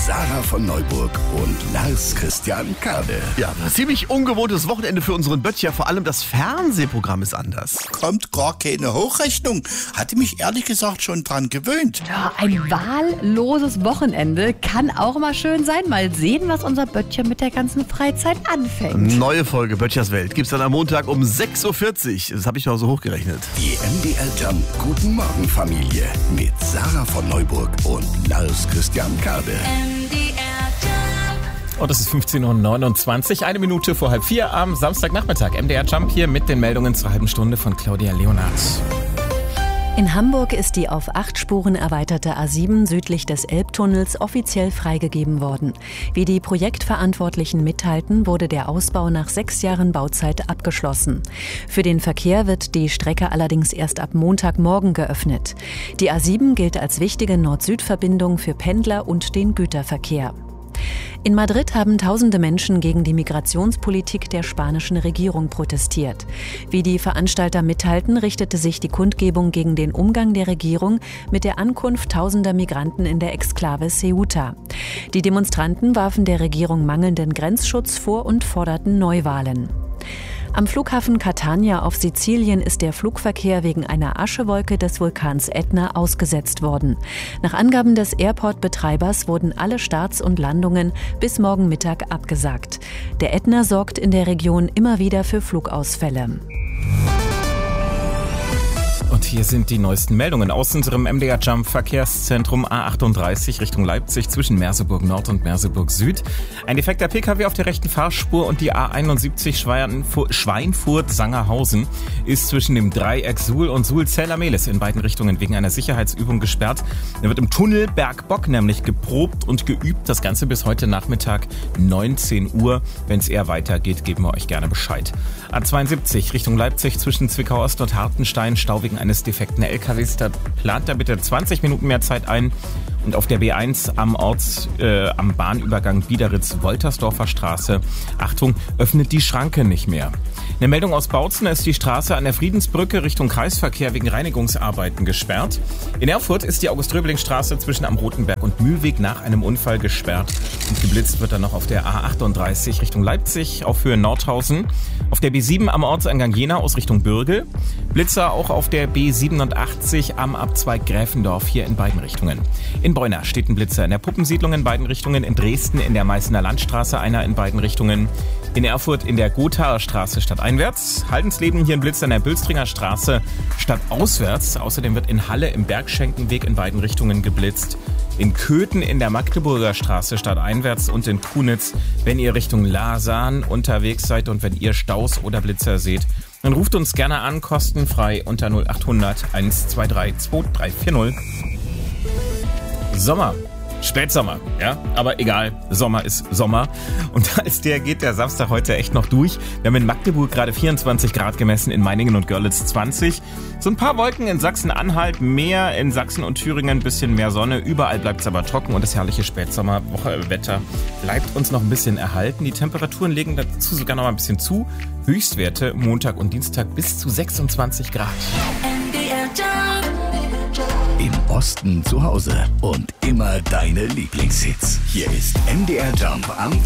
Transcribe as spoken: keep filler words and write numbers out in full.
Sarah von Neuburg und Lars Christian Kade. Ja, ein ziemlich ungewohntes Wochenende für unseren Böttcher. Vor allem das Fernsehprogramm ist anders. Kommt gar keine Hochrechnung. Hatte mich ehrlich gesagt schon dran gewöhnt. Ja, ein wahlloses Wochenende kann auch mal schön sein. Mal sehen, was unser Böttcher mit der ganzen Freizeit anfängt. Neue Folge Böttchers Welt gibt's dann am Montag um sechs Uhr vierzig. Das habe ich mal so hochgerechnet. Die M D R Jump Guten Morgen Familie mit Sarah von Neuburg und Lars Christian Kade. Und es ist fünfzehn Uhr neunundzwanzig, eine Minute vor halb vier am Samstagnachmittag. M D R Jump hier mit den Meldungen zur halben Stunde von Claudia Leonard. In Hamburg ist die auf acht Spuren erweiterte A sieben südlich des Elbtunnels offiziell freigegeben worden. Wie die Projektverantwortlichen mitteilten, wurde der Ausbau nach sechs Jahren Bauzeit abgeschlossen. Für den Verkehr wird die Strecke allerdings erst ab Montagmorgen geöffnet. Die A sieben gilt als wichtige Nord-Süd-Verbindung für Pendler und den Güterverkehr. In Madrid haben tausende Menschen gegen die Migrationspolitik der spanischen Regierung protestiert. Wie die Veranstalter mitteilten, richtete sich die Kundgebung gegen den Umgang der Regierung mit der Ankunft tausender Migranten in der Exklave Ceuta. Die Demonstranten warfen der Regierung mangelnden Grenzschutz vor und forderten Neuwahlen. Am Flughafen Catania auf Sizilien ist der Flugverkehr wegen einer Aschewolke des Vulkans Ätna ausgesetzt worden. Nach Angaben des Airport-Betreibers wurden alle Starts und Landungen bis morgen Mittag abgesagt. Der Ätna sorgt in der Region immer wieder für Flugausfälle. Und hier sind die neuesten Meldungen aus unserem M D R Jump Verkehrszentrum A achtunddreißig Richtung Leipzig zwischen Merseburg Nord und Merseburg Süd. Ein defekter P K W auf der rechten Fahrspur und die A einundsiebzig Schweinfurt-Sangerhausen ist zwischen dem Dreieck Suhl und Suhl-Zell-Amelis in beiden Richtungen wegen einer Sicherheitsübung gesperrt. Da wird im Tunnel Bergbock nämlich geprobt und geübt. Das Ganze bis heute Nachmittag neunzehn Uhr. Wenn es eher weitergeht, geben wir euch gerne Bescheid. A zweiundsiebzig Richtung Leipzig zwischen Zwickau Ost und Hartenstein, Stau wegen eines defekten L K Ws. Da plant er bitte zwanzig Minuten mehr Zeit ein. Und auf der B eins am Orts, äh, am Bahnübergang Biederitz-Woltersdorfer Straße, Achtung, öffnet die Schranke nicht mehr. Eine Meldung aus Bautzen, ist die Straße an der Friedensbrücke Richtung Kreisverkehr wegen Reinigungsarbeiten gesperrt. In Erfurt ist die August-Röbling-Straße zwischen am Rotenberg und Mühlweg nach einem Unfall gesperrt. Und geblitzt wird dann noch auf der A achtunddreißig Richtung Leipzig auf Höhe Nordhausen. Auf der B sieben am Ortseingang Jena aus Richtung Bürgel. Blitzer auch auf der B siebenundachtzig am Abzweig Gräfendorf hier in beiden Richtungen. In Bräuner steht ein Blitzer in der Puppensiedlung in beiden Richtungen. In Dresden in der Meißener Landstraße einer in beiden Richtungen. In Erfurt in der Gothaer Straße stadteinwärts. Haldensleben hier ein Blitzer in der Bülstringer Straße stadtauswärts. Außerdem wird in Halle im Bergschenkenweg in beiden Richtungen geblitzt. In Köthen in der Magdeburger Straße stadteinwärts und in Kunitz, wenn ihr Richtung Lasan unterwegs seid und wenn ihr Staus oder Blitzer seht, dann ruft uns gerne an, kostenfrei unter null achthundert eins zwei drei zwei drei vier null. Sommer. Spätsommer, ja, aber egal, Sommer ist Sommer. Und als der geht der Samstag heute echt noch durch. Wir haben in Magdeburg gerade vierundzwanzig Grad gemessen, in Meiningen und Görlitz zwanzig. So ein paar Wolken in Sachsen-Anhalt, mehr in Sachsen und Thüringen, ein bisschen mehr Sonne. Überall bleibt es aber trocken und das herrliche Spätsommerwetter bleibt uns noch ein bisschen erhalten. Die Temperaturen legen dazu sogar noch mal ein bisschen zu. Höchstwerte Montag und Dienstag bis zu sechsundzwanzig Grad. Im Osten zu Hause und immer deine Lieblingshits. Hier ist M D R Jump am